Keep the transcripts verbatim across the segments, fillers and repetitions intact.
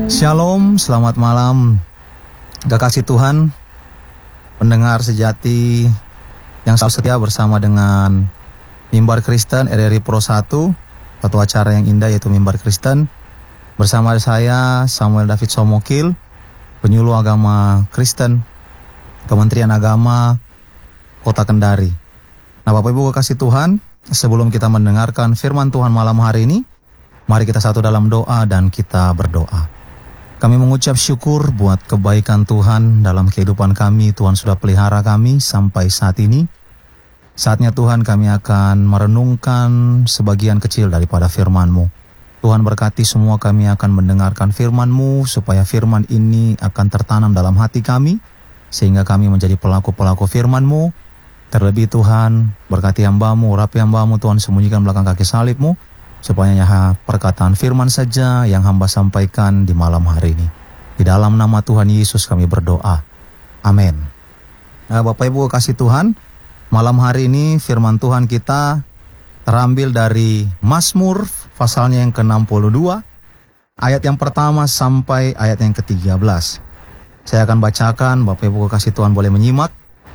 Shalom, selamat malam kekasih Tuhan, pendengar sejati yang selalu setia bersama dengan Mimbar Kristen R R I Pro satu, satu acara yang indah yaitu Mimbar Kristen. Bersama saya Samuel David Somokil, penyuluh agama Kristen, Kementerian Agama Kota Kendari. Nah, Bapak Ibu kekasih Tuhan, sebelum kita mendengarkan firman Tuhan malam hari ini, mari kita satu dalam doa dan kita berdoa. Kami mengucap syukur buat kebaikan Tuhan dalam kehidupan kami. Tuhan sudah pelihara kami sampai saat ini. Saatnya Tuhan kami akan merenungkan sebagian kecil daripada firman-Mu. Tuhan berkati semua kami akan mendengarkan firman-Mu, supaya firman ini akan tertanam dalam hati kami, sehingga kami menjadi pelaku-pelaku firman-Mu. Terlebih Tuhan, berkati hamba-Mu, urapi hamba-Mu, Tuhan sembunyikan belakang kaki salib-Mu, supaya hanya perkataan firman saja yang hamba sampaikan di malam hari ini. Di dalam nama Tuhan Yesus kami berdoa. Amin. Nah, Bapak Ibu kasih Tuhan, malam hari ini firman Tuhan kita terambil dari Mazmur pasalnya yang ke enam puluh dua, ayat yang pertama sampai ayat yang ke tiga belas. Saya akan bacakan, Bapak Ibu kasih Tuhan boleh menyimak.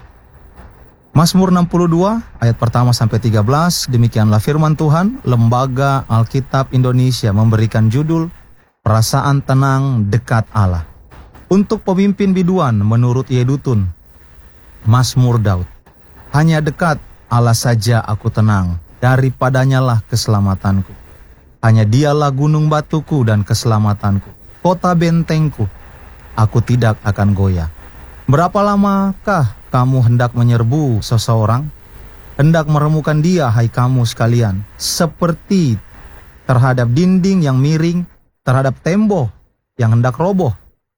Mazmur enam puluh dua ayat pertama sampai tiga belas, demikianlah firman Tuhan. Lembaga Alkitab Indonesia memberikan judul Perasaan Tenang Dekat Allah. Untuk pemimpin biduan menurut Yedutun, Mazmur Daud. Hanya dekat Allah saja aku tenang, daripadanyalah keselamatanku. Hanya dialah gunung batuku dan keselamatanku, kota bentengku, aku tidak akan goyah. Berapa lamakah kamu hendak menyerbu seseorang, hendak meremukan dia, hai kamu sekalian, seperti terhadap dinding yang miring, terhadap tembok yang hendak roboh.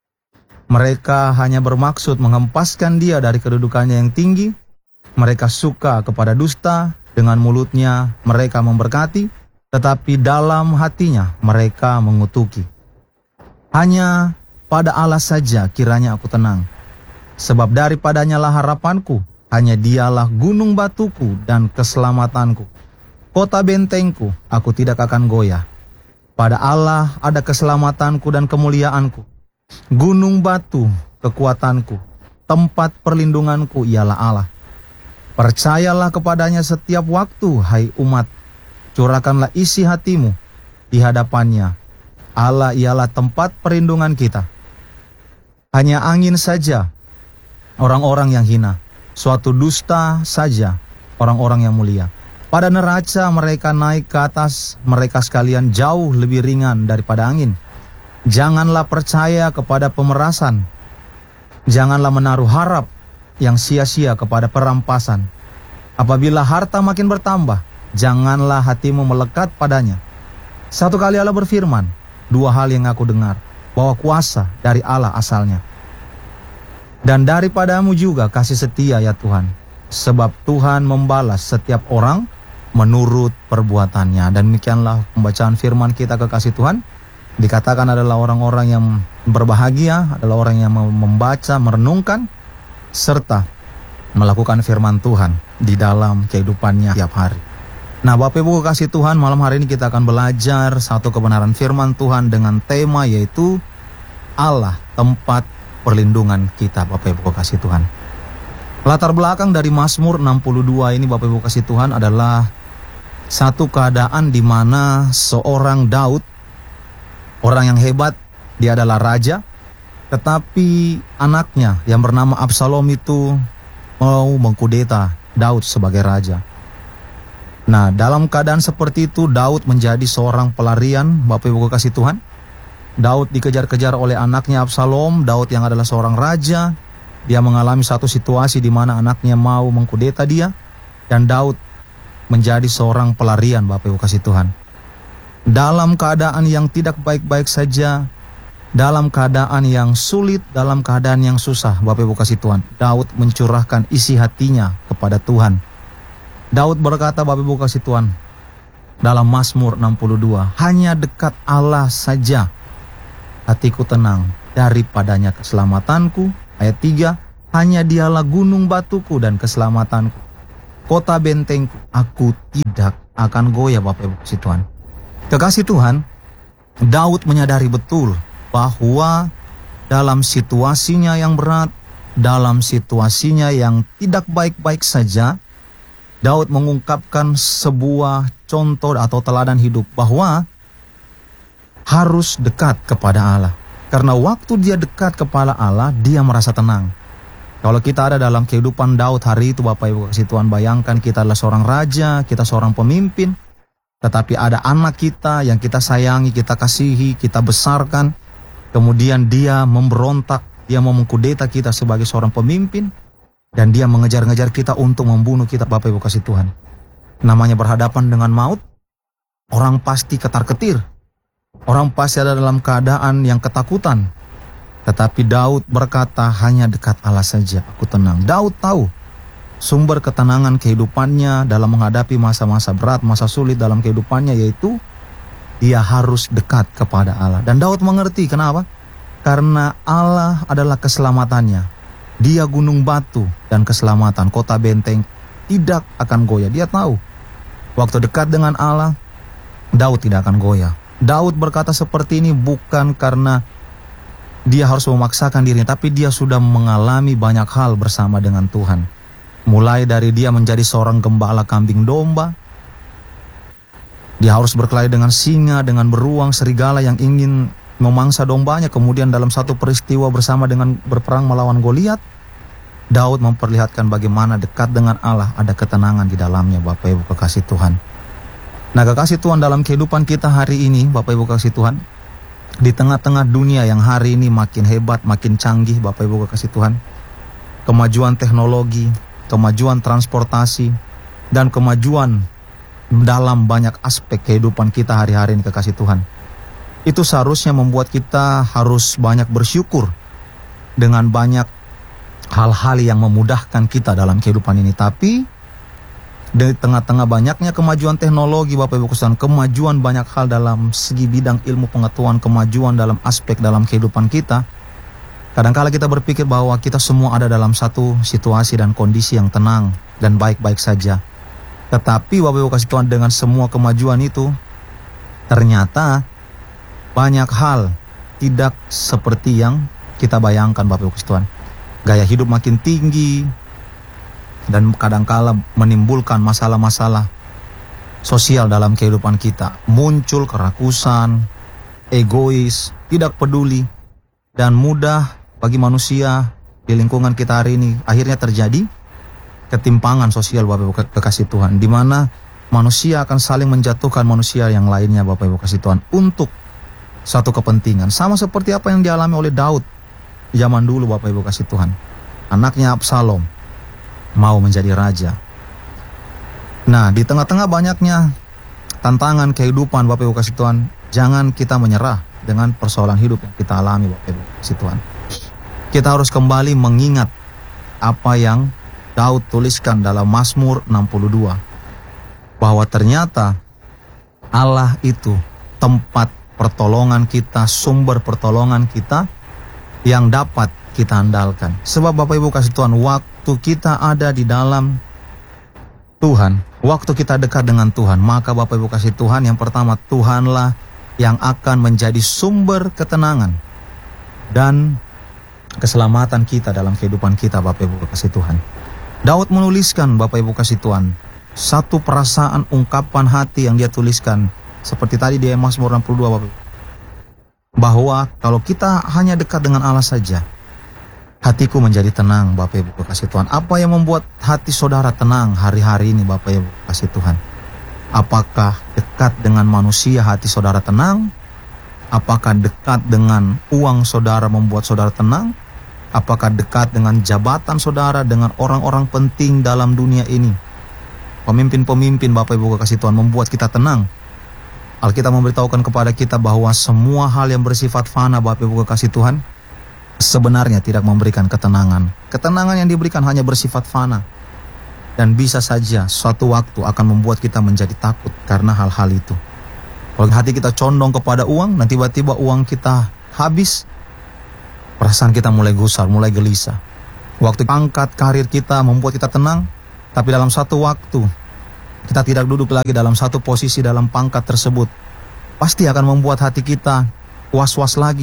Mereka hanya bermaksud menghempaskan dia dari kedudukannya yang tinggi. Mereka suka kepada dusta, dengan mulutnya mereka memberkati, tetapi dalam hatinya mereka mengutuki. Hanya pada Allah saja kiranya aku tenang, sebab daripadanya lah harapanku. Hanya dialah gunung batuku dan keselamatanku, kota bentengku, aku tidak akan goyah. Pada Allah ada keselamatanku dan kemuliaanku. Gunung batu kekuatanku, tempat perlindunganku ialah Allah. Percayalah kepadanya setiap waktu, hai umat. Curahkanlah isi hatimu di hadapannya. Allah ialah tempat perlindungan kita. Hanya angin saja orang-orang yang hina, suatu dusta saja orang-orang yang mulia. Pada neraca mereka naik ke atas, mereka sekalian jauh lebih ringan daripada angin. Janganlah percaya kepada pemerasan, janganlah menaruh harap yang sia-sia kepada perampasan. Apabila harta makin bertambah, janganlah hatimu melekat padanya. Satu kali Allah berfirman, dua hal yang aku dengar, bahwa kuasa dari Allah asalnya, dan daripadamu juga kasih setia ya Tuhan, sebab Tuhan membalas setiap orang menurut perbuatannya. Dan demikianlah pembacaan firman kita kekasih Tuhan. Dikatakan adalah orang-orang yang berbahagia, adalah orang yang membaca, merenungkan, serta melakukan firman Tuhan di dalam kehidupannya tiap hari. Nah, Bapak Ibu kekasih Tuhan, malam hari ini kita akan belajar satu kebenaran firman Tuhan dengan tema yaitu Allah tempat perlindungan kita, Bapak Ibu kasih Tuhan. Latar belakang dari Mazmur enam puluh dua ini, Bapak Ibu kasih Tuhan, adalah satu keadaan di mana seorang Daud, orang yang hebat, dia adalah raja, tetapi anaknya yang bernama Absalom itu mau mengkudeta Daud sebagai raja. Nah, dalam keadaan seperti itu Daud menjadi seorang pelarian, Bapak Ibu kasih Tuhan. Daud dikejar-kejar oleh anaknya Absalom. Daud yang adalah seorang raja, dia mengalami satu situasi di mana anaknya mau mengkudeta dia, dan Daud menjadi seorang pelarian, Bapak Ibu kasih Tuhan. Dalam keadaan yang tidak baik-baik saja, dalam keadaan yang sulit, dalam keadaan yang susah, Bapak Ibu kasih Tuhan, Daud mencurahkan isi hatinya kepada Tuhan. Daud berkata, Bapak Ibu kasih Tuhan, dalam Mazmur enam puluh dua, hanya dekat Allah saja hatiku tenang, daripadanya keselamatanku. Ayat tiga, hanya dialah gunung batuku dan keselamatanku, kota bentengku, aku tidak akan goyah, Bapak Ibu kasih Tuhan. Kekasih Tuhan, Daud menyadari betul bahwa dalam situasinya yang berat, dalam situasinya yang tidak baik-baik saja, Daud mengungkapkan sebuah contoh atau teladan hidup bahwa harus dekat kepada Allah. Karena waktu dia dekat kepada Allah, dia merasa tenang. Kalau kita ada dalam kehidupan Daud hari itu, Bapak Ibu kasih Tuhan, bayangkan kita adalah seorang raja, kita seorang pemimpin, tetapi ada anak kita yang kita sayangi, kita kasihi, kita besarkan, kemudian dia memberontak, dia mau mengkudeta kita sebagai seorang pemimpin, dan dia mengejar-ngejar kita untuk membunuh kita, Bapak Ibu kasih Tuhan. Namanya berhadapan dengan maut, orang pasti ketar-ketir. Orang pasti ada dalam keadaan yang ketakutan. Tetapi Daud berkata, hanya dekat Allah saja aku tenang. Daud tahu sumber ketenangan kehidupannya dalam menghadapi masa-masa berat, masa sulit dalam kehidupannya, yaitu dia harus dekat kepada Allah. Dan Daud mengerti kenapa? Karena Allah adalah keselamatannya. Dia gunung batu dan keselamatan, kota benteng tidak akan goyah. Dia tahu waktu dekat dengan Allah, Daud tidak akan goyah. Daud berkata seperti ini bukan karena dia harus memaksakan dirinya, tapi dia sudah mengalami banyak hal bersama dengan Tuhan. Mulai dari dia menjadi seorang gembala kambing domba, dia harus berkelahi dengan singa, dengan beruang, serigala yang ingin memangsa dombanya. Kemudian dalam satu peristiwa bersama dengan berperang melawan Goliat, Daud memperlihatkan bagaimana dekat dengan Allah ada ketenangan di dalamnya, Bapak Ibu kekasih Tuhan. Nah, kekasih Tuhan, dalam kehidupan kita hari ini, Bapak Ibu kekasih Tuhan, di tengah-tengah dunia yang hari ini makin hebat, makin canggih, Bapak Ibu kekasih Tuhan, kemajuan teknologi, kemajuan transportasi, dan kemajuan dalam banyak aspek kehidupan kita hari-hari ini, kekasih Tuhan, itu seharusnya membuat kita harus banyak bersyukur dengan banyak hal-hal yang memudahkan kita dalam kehidupan ini. Tapi di tengah-tengah banyaknya kemajuan teknologi, Bapak Ibu kekasih Tuhan, kemajuan banyak hal dalam segi bidang ilmu pengetahuan, kemajuan dalam aspek dalam kehidupan kita, kadangkala kita berpikir bahwa kita semua ada dalam satu situasi dan kondisi yang tenang dan baik-baik saja. Tetapi Bapak Ibu kasih Tuhan, dengan semua kemajuan itu, ternyata banyak hal tidak seperti yang kita bayangkan, Bapak Ibu kasih Tuhan. Gaya hidup makin tinggi, dan kadangkala menimbulkan masalah-masalah sosial dalam kehidupan kita. Muncul kerakusan, egois, tidak peduli, dan mudah bagi manusia di lingkungan kita hari ini akhirnya terjadi ketimpangan sosial, Bapak Ibu kekasih Tuhan, di mana manusia akan saling menjatuhkan manusia yang lainnya, Bapak Ibu kasih Tuhan, untuk satu kepentingan. Sama seperti apa yang dialami oleh Daud zaman dulu, Bapak Ibu kasih Tuhan. Anaknya Absalom mau menjadi raja. Nah, di tengah-tengah banyaknya tantangan kehidupan, Bapak Ibu kasih Tuhan, jangan kita menyerah dengan persoalan hidup yang kita alami, Bapak Ibu kasih Tuhan. Kita harus kembali mengingat apa yang Daud tuliskan dalam Mazmur enam puluh dua, bahwa ternyata Allah itu tempat pertolongan kita, sumber pertolongan kita yang dapat kita andalkan. Sebab Bapak Ibu kasih Tuhan, waktu kita ada di dalam Tuhan, waktu kita dekat dengan Tuhan, maka Bapak Ibu kasih Tuhan, yang pertama, Tuhanlah yang akan menjadi sumber ketenangan dan keselamatan kita dalam kehidupan kita, Bapak Ibu kasih Tuhan. Daud menuliskan, Bapak Ibu kasih Tuhan, satu perasaan, ungkapan hati yang dia tuliskan, seperti tadi di Mazmur enam puluh dua, Bapak Ibu, bahwa kalau kita hanya dekat dengan Allah saja, hatiku menjadi tenang, Bapak Ibu kasih Tuhan. Apa yang membuat hati saudara tenang hari-hari ini, Bapak Ibu kasih Tuhan? Apakah dekat dengan manusia hati saudara tenang? Apakah dekat dengan uang saudara membuat saudara tenang? Apakah dekat dengan jabatan saudara, dengan orang-orang penting dalam dunia ini? Pemimpin-pemimpin, Bapak Ibu kasih Tuhan, membuat kita tenang. Alkitab memberitahukan kepada kita bahwa semua hal yang bersifat fana, Bapak Ibu kasih Tuhan, sebenarnya tidak memberikan ketenangan. Ketenangan yang diberikan hanya bersifat fana. Dan bisa saja suatu waktu akan membuat kita menjadi takut karena hal-hal itu. Kalau hati kita condong kepada uang, dan tiba-tiba uang kita habis, perasaan kita mulai gusar, mulai gelisah. Waktu pangkat karir kita membuat kita tenang, tapi dalam satu waktu kita tidak duduk lagi dalam satu posisi dalam pangkat tersebut, pasti akan membuat hati kita was-was lagi,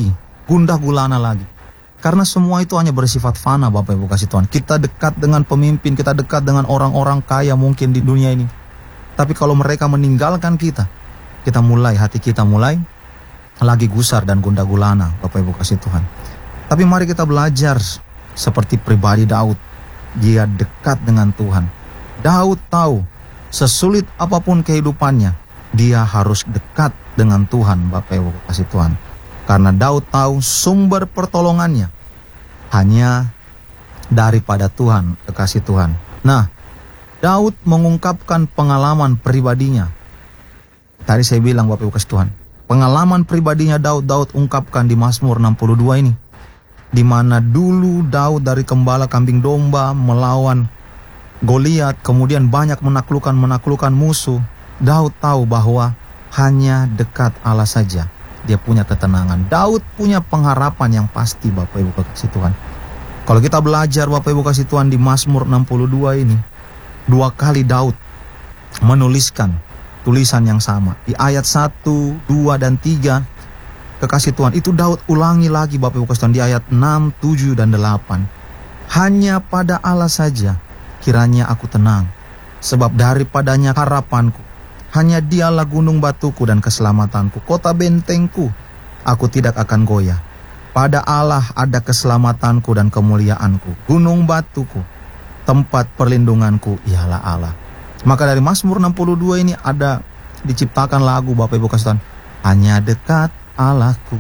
gundah gulana lagi. Karena semua itu hanya bersifat fana, Bapak Ibu kasih Tuhan. Kita dekat dengan pemimpin, kita dekat dengan orang-orang kaya mungkin di dunia ini. Tapi kalau mereka meninggalkan kita, kita mulai, hati kita mulai lagi gusar dan gundah gulana, Bapak Ibu kasih Tuhan. Tapi mari kita belajar seperti pribadi Daud. Dia dekat dengan Tuhan. Daud tahu sesulit apapun kehidupannya, dia harus dekat dengan Tuhan, Bapak Ibu kasih Tuhan. Karena Daud tahu sumber pertolongannya hanya daripada Tuhan, kekasih Tuhan. Nah, Daud mengungkapkan pengalaman pribadinya. Tadi saya bilang, Bapak Ibu kasih Tuhan, pengalaman pribadinya Daud, Daud ungkapkan di Mazmur enam puluh dua ini. Di mana dulu Daud dari gembala kambing domba melawan Goliat, kemudian banyak menaklukkan-menaklukkan musuh. Daud tahu bahwa hanya dekat Allah saja dia punya ketenangan. Daud punya pengharapan yang pasti, Bapak Ibu kasih Tuhan. Kalau kita belajar, Bapak Ibu kasih Tuhan, di Mazmur enam puluh dua ini, dua kali Daud menuliskan tulisan yang sama. Di ayat satu, dua, dan tiga, kekasih Tuhan, itu Daud ulangi lagi, Bapak Ibu kasih Tuhan, di ayat enam, tujuh, dan delapan. Hanya pada Allah saja kiranya aku tenang, sebab daripadanya harapanku. Hanya dialah gunung batuku dan keselamatanku, kota bentengku, aku tidak akan goyah. Pada Allah ada keselamatanku dan kemuliaanku, gunung batuku, tempat perlindunganku ialah Allah. Maka dari Mazmur enam puluh dua ini ada diciptakan lagu, Bapak Ibu kasih Tuhan. Hanya dekat Allahku,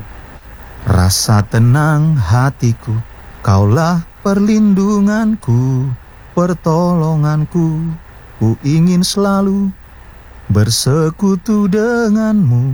rasa tenang hatiku, kaulah perlindunganku, pertolonganku, ku ingin selalu bersekutu denganmu,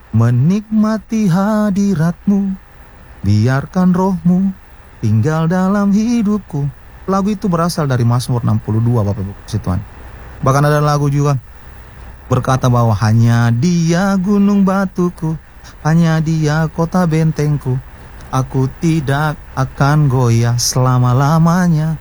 menikmati hadiratmu, biarkan rohmu tinggal dalam hidupku. Lagu itu berasal dari Mazmur enam puluh dua, Bapak Ibu kasih Tuhan. Bahkan ada lagu juga berkata bahwa hanya dia gunung batuku, hanya dia kota bentengku, aku tidak akan goyah selama-lamanya.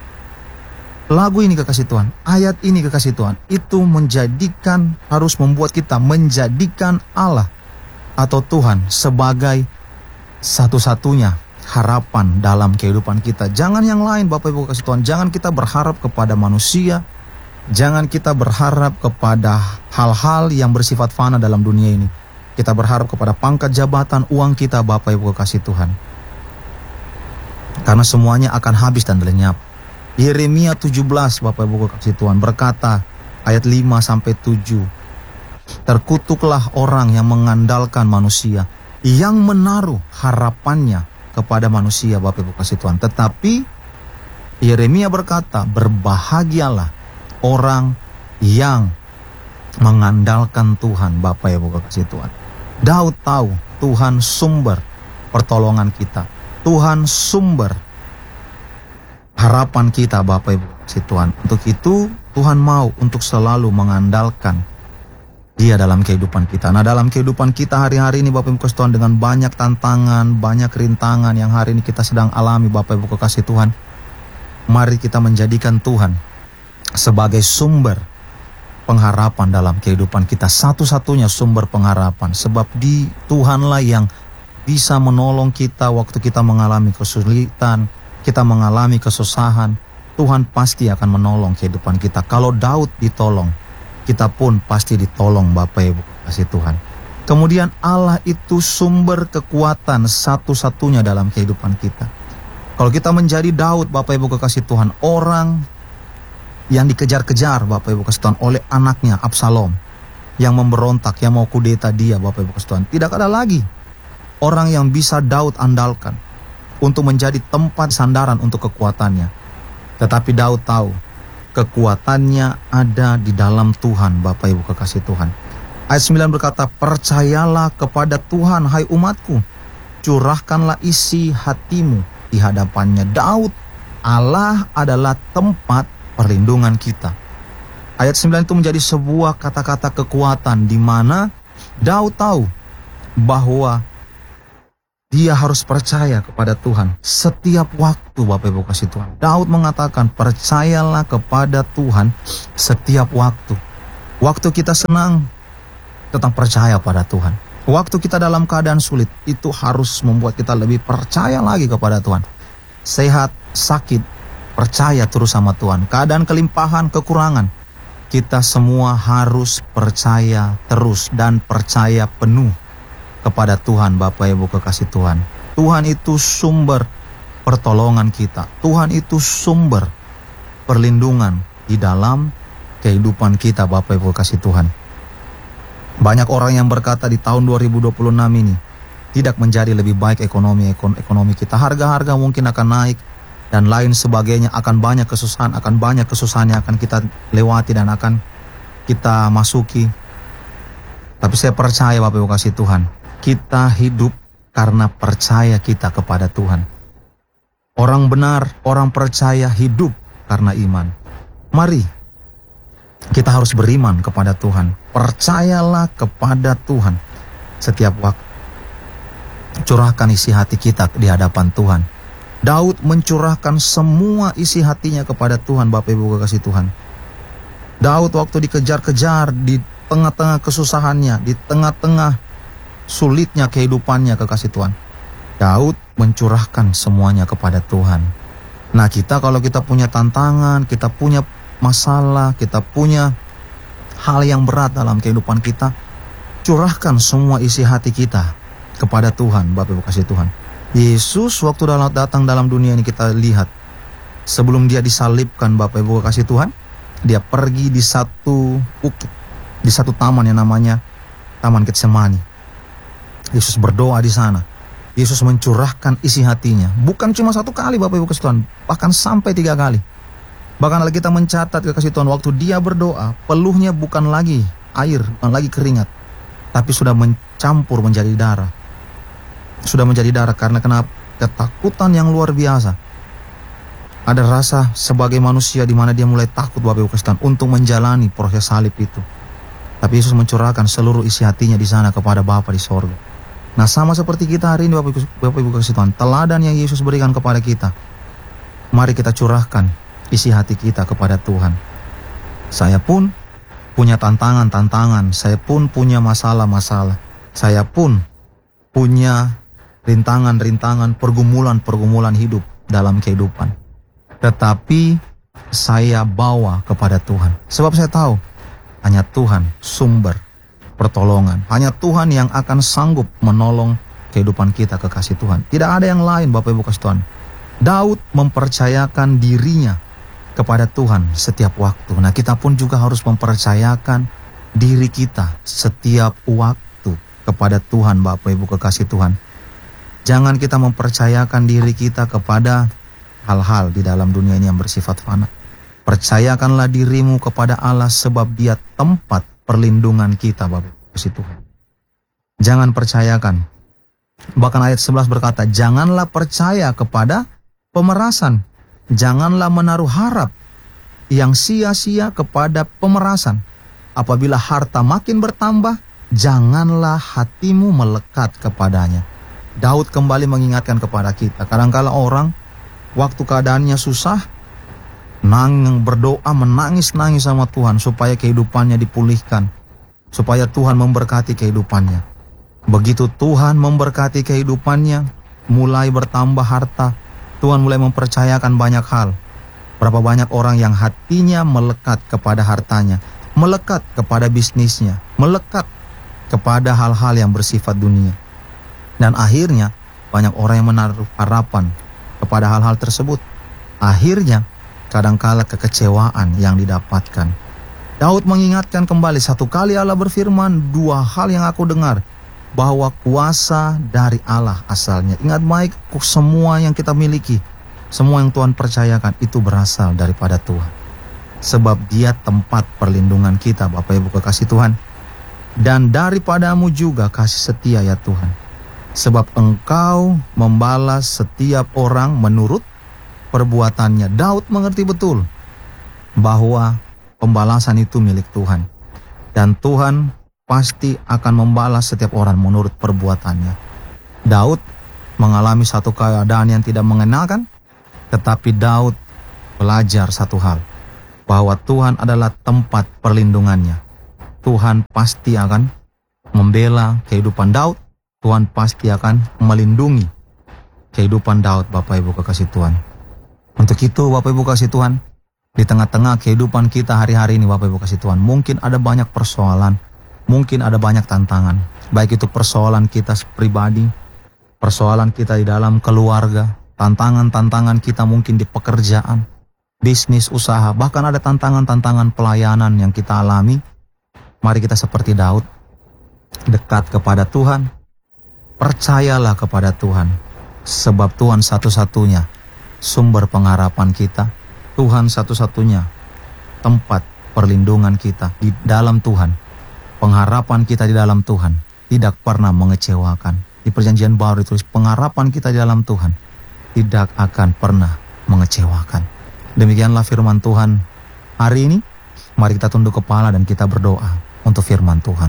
Lagu ini, kekasih Tuhan, ayat ini, kekasih Tuhan, itu menjadikan, harus membuat kita menjadikan Allah atau Tuhan sebagai satu-satunya harapan dalam kehidupan kita. Jangan yang lain, Bapak Ibu kasih Tuhan. Jangan kita berharap kepada manusia. Jangan kita berharap kepada hal-hal yang bersifat fana dalam dunia ini. Kita berharap kepada pangkat, jabatan, uang kita, Bapak Ibu kasih Tuhan. Karena semuanya akan habis dan lenyap. Yeremia tujuh belas, Bapak Ibu kasih Tuhan, berkata ayat lima sampai tujuh. Terkutuklah orang yang mengandalkan manusia, yang menaruh harapannya kepada manusia, Bapak Ibu kasih Tuhan. Tetapi Yeremia berkata, berbahagialah orang yang mengandalkan Tuhan, Bapak Ibu kasih Tuhan. Daud tahu Tuhan sumber pertolongan kita, Tuhan sumber harapan kita, Bapak Ibu kasih Tuhan. Untuk itu Tuhan mau untuk selalu mengandalkan Dia dalam kehidupan kita. Nah, dalam kehidupan kita hari-hari ini, Bapak Ibu kasih Tuhan, dengan banyak tantangan, banyak rintangan yang hari ini kita sedang alami, Bapak Ibu kasih Tuhan, mari kita menjadikan Tuhan sebagai sumber pengharapan dalam kehidupan kita, satu-satunya sumber pengharapan. Sebab di Tuhanlah yang bisa menolong kita waktu kita mengalami kesulitan, kita mengalami kesusahan. Tuhan pasti akan menolong kehidupan kita. Kalau Daud ditolong, kita pun pasti ditolong, Bapak Ibu kasih Tuhan. Kemudian Allah itu sumber kekuatan satu-satunya dalam kehidupan kita. Kalau kita menjadi Daud, Bapak Ibu kekasih Tuhan, orang yang dikejar-kejar, Bapak Ibu kasih Tuhan, oleh anaknya Absalom, yang memberontak, yang mau kudeta dia, Bapak Ibu kasih Tuhan. Tidak ada lagi orang yang bisa Daud andalkan untuk menjadi tempat sandaran untuk kekuatannya. Tetapi Daud tahu kekuatannya ada di dalam Tuhan, Bapak Ibu kekasih Tuhan. Ayat sembilan berkata, percayalah kepada Tuhan, hai umatku, curahkanlah isi hatimu di hadapannya. Daud, Allah adalah tempat perlindungan kita. Ayat sembilan itu menjadi sebuah kata-kata kekuatan di mana Daud tahu bahwa dia harus percaya kepada Tuhan setiap waktu, Bapak Ibu kasih Tuhan. Daud mengatakan, percayalah kepada Tuhan setiap waktu. Waktu kita senang, tetap percaya pada Tuhan. Waktu kita dalam keadaan sulit, itu harus membuat kita lebih percaya lagi kepada Tuhan. Sehat, sakit, percaya terus sama Tuhan. Keadaan kelimpahan, kekurangan, kita semua harus percaya terus dan percaya penuh kepada Tuhan. Bapak Ibu kekasih Tuhan, Tuhan itu sumber pertolongan kita. Tuhan itu sumber perlindungan di dalam kehidupan kita, Bapak Ibu kekasih Tuhan. Banyak orang yang berkata di tahun dua ribu dua puluh enam ini tidak menjadi lebih baik ekonomi ekonomi kita. Harga-harga mungkin akan naik dan lain sebagainya, akan banyak kesusahan, akan banyak kesusahan yang akan kita lewati dan akan kita masuki. Tapi saya percaya, Bapak Ibu kasih Tuhan, kita hidup karena percaya kita kepada Tuhan. Orang benar, orang percaya hidup karena iman. Mari kita harus beriman kepada Tuhan. Percayalah kepada Tuhan setiap waktu. Curahkan isi hati kita di hadapan Tuhan. Daud mencurahkan semua isi hatinya kepada Tuhan, Bapak Ibu kekasih Tuhan. Daud waktu dikejar-kejar di tengah-tengah kesusahannya, di tengah-tengah sulitnya kehidupannya, kekasih Tuhan, Daud mencurahkan semuanya kepada Tuhan. Nah, kita kalau kita punya tantangan, kita punya masalah, kita punya hal yang berat dalam kehidupan kita, curahkan semua isi hati kita kepada Tuhan, Bapak Ibu kasih Tuhan. Yesus waktu datang dalam dunia ini, kita lihat sebelum dia disalibkan, Bapak Ibu kasih Tuhan, dia pergi di satu bukit, di satu taman yang namanya Taman Getsemani. Yesus berdoa di sana. Yesus mencurahkan isi hatinya, bukan cuma satu kali, Bapak Ibu kasih Tuhan, bahkan sampai tiga kali. Bahkan kita mencatat, kekasih Tuhan, waktu dia berdoa, peluhnya bukan lagi air, bukan lagi keringat, tapi sudah mencampur menjadi darah. Sudah menjadi darah karena kena ketakutan yang luar biasa. Ada rasa sebagai manusia di mana dia mulai takut, Bapak Ibu kasih Tuhan, untuk menjalani proses salib itu. Tapi Yesus mencurahkan seluruh isi hatinya di sana kepada Bapa di sorga. Nah, sama seperti kita hari ini, Bapak Ibu, Bapak Ibu kasih Tuhan, teladan yang Yesus berikan kepada kita, mari kita curahkan isi hati kita kepada Tuhan. Saya pun punya tantangan-tantangan, saya pun punya masalah-masalah, saya pun punya rintangan-rintangan, pergumulan-pergumulan hidup dalam kehidupan. Tetapi saya bawa kepada Tuhan, sebab saya tahu hanya Tuhan sumber pertolongan, hanya Tuhan yang akan sanggup menolong kehidupan kita, kekasih Tuhan. Tidak ada yang lain, Bapak Ibu kasih Tuhan. Daud mempercayakan dirinya kepada Tuhan setiap waktu. Nah, kita pun juga harus mempercayakan diri kita setiap waktu kepada Tuhan, Bapak Ibu kekasih Tuhan. Jangan kita mempercayakan diri kita kepada hal-hal di dalam dunia ini yang bersifat fana. Percayakanlah dirimu kepada Allah, sebab Dia tempat perlindungan kita, Bapak Ibu kekasih Tuhan. Jangan percayakan. Bahkan ayat sebelas berkata, janganlah percaya kepada pemerasan. Janganlah menaruh harap yang sia-sia kepada pemerasan. Apabila harta makin bertambah, janganlah hatimu melekat kepadanya. Daud kembali mengingatkan kepada kita, kadangkala orang waktu keadaannya susah, nang berdoa, menangis-nangis sama Tuhan supaya kehidupannya dipulihkan, supaya Tuhan memberkati kehidupannya. Begitu Tuhan memberkati kehidupannya, mulai bertambah harta, Tuhan mulai mempercayakan banyak hal. Berapa banyak orang yang hatinya melekat kepada hartanya, melekat kepada bisnisnya, melekat kepada hal-hal yang bersifat dunia. Dan akhirnya banyak orang yang menaruh harapan kepada hal-hal tersebut. Akhirnya kadangkala kekecewaan yang didapatkan. Daud mengingatkan kembali, satu kali Allah berfirman, dua hal yang aku dengar, bahwa kuasa dari Allah asalnya. Ingat baik, semua yang kita miliki, semua yang Tuhan percayakan, itu berasal daripada Tuhan. Sebab Dia tempat perlindungan kita, Bapak Ibu kekasih Tuhan. Dan daripadamu juga kasih setia ya Tuhan. Sebab Engkau membalas setiap orang menurut perbuatannya. Daud mengerti betul bahwa pembalasan itu milik Tuhan. Dan Tuhan pasti akan membalas setiap orang menurut perbuatannya. Daud mengalami satu keadaan yang tidak mengenakan, tetapi Daud belajar satu hal, bahwa Tuhan adalah tempat perlindungannya. Tuhan pasti akan membela kehidupan Daud, Tuhan pasti akan melindungi kehidupan Daud, Bapak Ibu kekasih Tuhan. Untuk itu Bapak Ibu kasih Tuhan, di tengah-tengah kehidupan kita hari-hari ini Bapak Ibu kasih Tuhan, mungkin ada banyak persoalan, mungkin ada banyak tantangan. Baik itu persoalan kita pribadi, persoalan kita di dalam keluarga, tantangan-tantangan kita mungkin di pekerjaan, bisnis, usaha, bahkan ada tantangan-tantangan pelayanan yang kita alami. Mari kita seperti Daud, dekat kepada Tuhan, percayalah kepada Tuhan, sebab Tuhan satu-satunya sumber pengharapan kita, Tuhan satu-satunya tempat perlindungan kita di dalam Tuhan. Pengharapan kita di dalam Tuhan tidak pernah mengecewakan. Di perjanjian baru ditulis, pengharapan kita di dalam Tuhan tidak akan pernah mengecewakan. Demikianlah firman Tuhan hari ini. Mari kita tunduk kepala dan kita berdoa untuk firman Tuhan.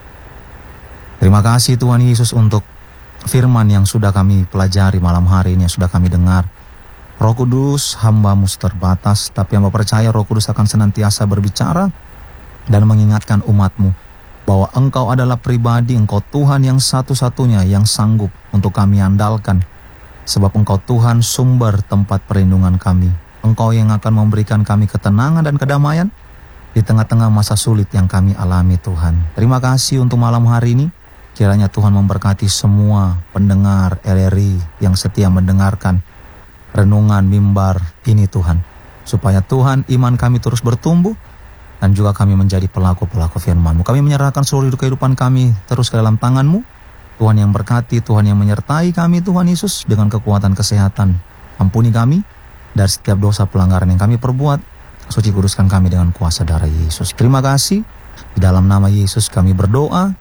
Terima kasih Tuhan Yesus untuk firman yang sudah kami pelajari malam hari ini, yang sudah kami dengar. Roh Kudus, hamba-Mu terbatas, tapi hamba percaya Roh Kudus akan senantiasa berbicara dan mengingatkan umat-Mu bahwa Engkau adalah pribadi, Engkau Tuhan yang satu-satunya yang sanggup untuk kami andalkan. Sebab Engkau Tuhan sumber tempat perlindungan kami. Engkau yang akan memberikan kami ketenangan dan kedamaian di tengah-tengah masa sulit yang kami alami Tuhan. Terima kasih untuk malam hari ini. Kiranya Tuhan memberkati semua pendengar R R I yang setia mendengarkan renungan mimbar ini Tuhan. Supaya Tuhan iman kami terus bertumbuh dan juga kami menjadi pelaku-pelaku firman-Mu. Kami menyerahkan seluruh hidup kehidupan kami terus ke dalam tangan-Mu. Tuhan yang berkati, Tuhan yang menyertai kami Tuhan Yesus dengan kekuatan kesehatan. Ampuni kami dari setiap dosa pelanggaran yang kami perbuat. Suci kuduskan kami dengan kuasa darah Yesus. Terima kasih. Di dalam nama Yesus kami berdoa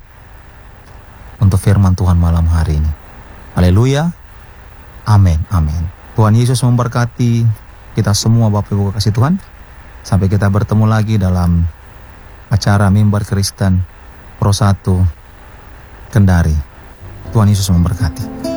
untuk firman Tuhan malam hari ini. Haleluya. Amin. Amin. Tuhan Yesus memberkati kita semua Bapak Ibu kasih Tuhan. Sampai kita bertemu lagi dalam acara Mimbar Kristen Pro satu Kendari. Tuhan Yesus memberkati.